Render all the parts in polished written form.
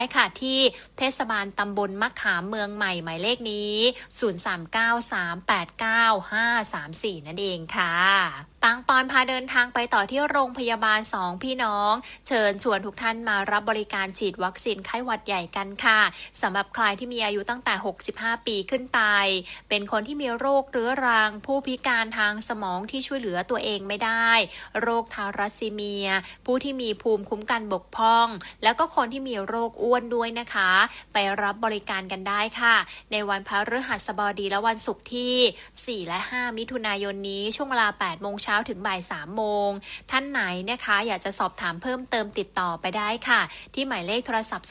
ค่ะที่เทศบาลตำบลมะขามเมืองใหม่หมายเลขนี้0393895534นั่นเองค่ะปังปอนพาเดินทางไปต่อที่โรงพยาบาล2พี่น้องเชิญชวนทุกท่านมารับบริการฉีดวัคซีนไข้หวัดใหญ่กันค่ะสำหรับใครที่มีอายุตั้งแต่65ปีขึ้นไปเป็นคนที่มีโรคเรื้อรังผู้พิการทางสมองที่ช่วยเหลือตัวเองไม่ได้โรคทารัสซีเมียผู้ที่มีภูมิคุ้มกันบกพร่องแล้วก็คนที่มีโรคอ้วนด้วยนะคะไปรับบริการกันได้ค่ะในวันพฤหัสบดีและวันศุกร์ที่4และ5มิถุนายนนี้ช่วงเวลา 8 โมงเช้าถึงบ่าย 3 โมงท่านไหนนะคะอยากจะสอบถามเพิ่มเติมติดต่อไปได้ค่ะที่หมายเลขโทรศัพท์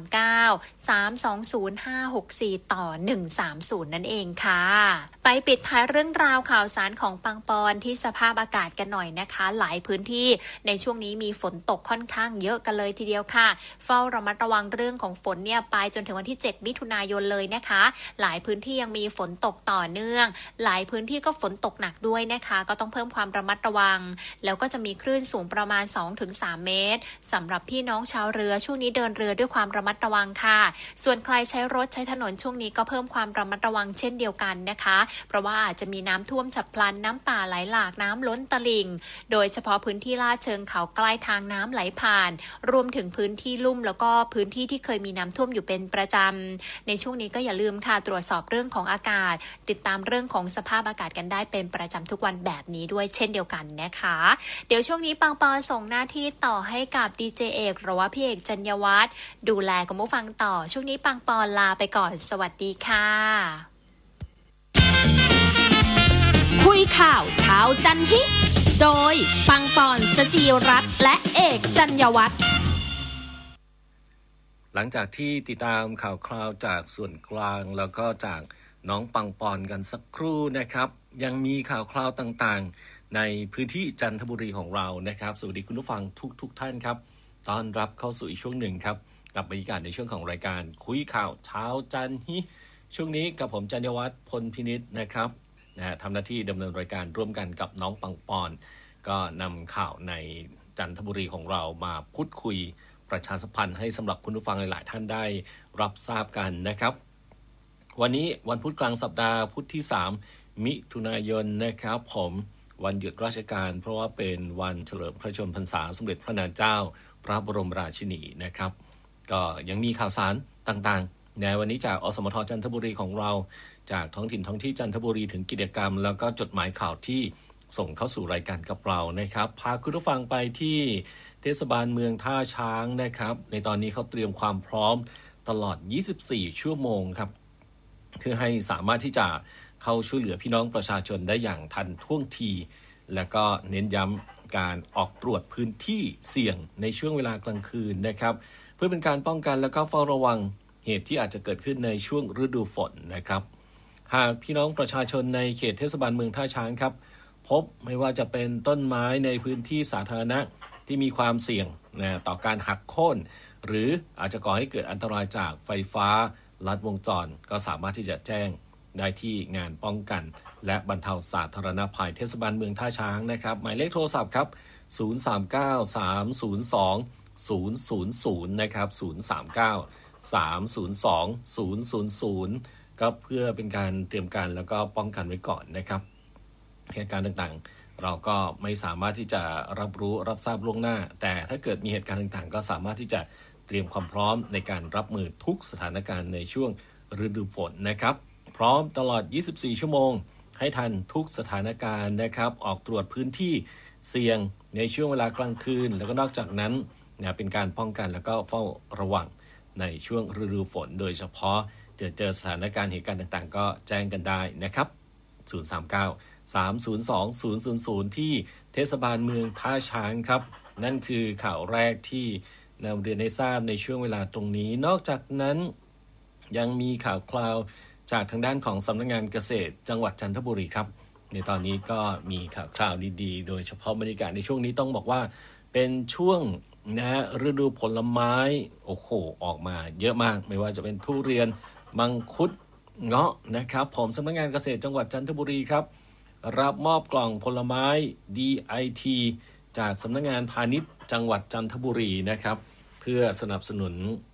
039 320 564ต่อ130นั่นเองค่ะไปปิดท้ายเรื่องราวข่าวสารของปังปอนที่สภาพอากาศกันหน่อยนะคะหลายพื้นที่ในช่วงนี้มีฝนตกค่อนข้างเยอะกันเลยทีเดียวค่ะเฝ้าระมัดระวังเรื่องของฝนเนี่ยไปจนถึงวันที่7มิถุนายนเลยนะคะหลายพื้นที่ยังมีฝนตกต่อเนื่องหลายพื้นที่ก็ฝนตกหนักด้วยนะคะก็ต้องเพิ่มความระมัดระวังแล้วก็จะมีคลื่นสูงประมาณ 2-3 เมตรสำหรับพี่น้องชาวเรือช่วงนี้เดินเรือด้วยความระมัดระวังค่ะส่วนใครใช้รถใช้ถนนช่วงนี้ก็เพิ่มความระมัดระวังเช่นเดียวกันนะคะเพราะว่าอาจจะมีน้ำท่วมฉับพลันน้ำป่าไหลหลากน้ำล้นตลิ่งโดยเฉพาะพื้นที่ลาดเชิงเขาใกล้ทางน้ำไหลผ่านรวมถึงพื้นที่ลุ่มแล้วก็พื้นที่ที่เคยมีน้ำท่วมอยู่เป็นประจำในช่วงนี้ก็อย่าลืมค่ะตรวจสอบเรื่องของอากาศติดตามเรื่องของสภาพอากาศกันได้เป็นประจำทุกวันแบบนี้ด้วยเช่นเดียวกันนะคะเดี๋ยวช่วงนี้ปังปอนส่งหน้าที่ต่อให้กับดีเจเอกหรือว่าพี่เอกจัญญวัฒน์ดูแลคุณผู้ฟังต่อช่วงนี้ปังปอนลาไปก่อนสวัสดีค่ะคุยข่าวเช้าจันฮิโดยปังปอนสจีรัตน์และเอกจัญญวัฒน์หลังจากที่ติดตามข่าวคราวจากส่วนกลางแล้วก็จากน้องปังปอนกันสักครู่นะครับยังมีข่าวคราวต่างๆในพื้นที่จันทบุรีของเรานะครับสวัสดีคุณผู้ฟังทุกท่านครับต้อนรับเข้าสู่อีกช่วงหนึ่งครับกับบรรยากาศในช่วงของรายการคุยข่าวเช้าจันฮิช่วงนี้กับผมจัญญวัฒน์พลพินิจนะครับทำหน้าที่ดำเนินรายการร่วมกันกับน้องปังปอนก็นำข่าวในจันทบุรีของเรามาพูดคุยประชาสัมพันธ์ให้สำหรับคุณผู้ฟังหลายๆท่านได้รับทราบกันนะครับวันนี้วันพุธกลางสัปดาห์พุธที่3มิถุนายนนะครับผมวันหยุดราชการเพราะว่าเป็นวันเฉลิมพระชนมพรรษาสมเด็จพระนางเจ้าพระบรมราชินีนะครับก็ยังมีข่าวสารต่างๆในวันนี้จากอสมทจันทบุรีของเราจากท้องถิ่นท้องที่จันทบุรีถึงกิจกรรมแล้วก็จดหมายข่าวที่ส่งเข้าสู่รายการกับเรานะครับพาคุณผู้ฟังไปที่เทศบาลเมืองท่าช้างนะครับในตอนนี้เขาเตรียมความพร้อมตลอด24ชั่วโมงครับเพื่อให้สามารถที่จะเข้าช่วยเหลือพี่น้องประชาชนได้อย่างทันท่วงทีและก็เน้นย้ำการออกตรวจพื้นที่เสี่ยงในช่วงเวลากลางคืนนะครับเพื่อเป็นการป้องกันและก็เฝ้าระวังเหตุที่อาจจะเกิดขึ้นในช่วงฤดูฝนนะครับหากพี่น้องประชาชนในเขตเทศบาลเมืองท่าช้างครับพบไม่ว่าจะเป็นต้นไม้ในพื้นที่สาธารณะที่มีความเสี่ยงต่อการหักโค่นหรืออาจจะก่อให้เกิดอันตรายจากไฟฟ้าลัดวงจรก็สามารถที่จะแจ้งได้ที่งานป้องกันและบรรเทาสาธารณภัยเทศบาลเมืองท่าช้างนะครับหมายเลขโทรศัพท์ครับ039-302-000นะครับ039-302-000ก็เพื่อเป็นการเตรียมการแล้วก็ป้องกันไว้ก่อนนะครับเหตุการณ์ต่างๆเราก็ไม่สามารถที่จะรับทราบล่วงหน้าแต่ถ้าเกิดมีเหตุการณ์ต่างๆก็สามารถที่จะเตรียมความพร้อมในการรับมือทุกสถานการณ์ในช่วงฤดูฝนนะครับพร้อมตลอด24ชั่วโมงให้ทันทุกสถานการณ์นะครับออกตรวจพื้นที่เสี่ยงในช่วงเวลากลางคืนแล้วก็นอกจากนั้นเป็นการป้องกันแล้วก็เฝ้าระวังในช่วงฤดูฝนโดยเฉพาะเจอสถานการณ์เหตุการณ์ต่างๆก็แจ้งกันได้นะครับ039-302-000ที่เทศบาลเมืองท่าช้างครับนั่นคือข่าวแรกที่นำเรียนให้ทราบในช่วงเวลาตรงนี้นอกจากนั้นยังมีข่าวคราวจากทางด้านของสำนักงานเกษตรจังหวัดจันทบุรีครับในตอนนี้ก็มีข่าวคราวดีๆโดยเฉพาะบรรยากาศในช่วงนี้ต้องบอกว่าเป็นช่วงฤดูผลไม้โอ้โหออกมาเยอะมากไม่ว่าจะเป็นทุเรียนมังคุดเงาะนะครับผมสำนักงานเกษตรจังหวัดจันทบุรีครับรับมอบกล่องผลไม้ DIT จากสำนักงานพาณิชย์จังหวัดจันทบุรีนะครับเพื่อสนับสนุน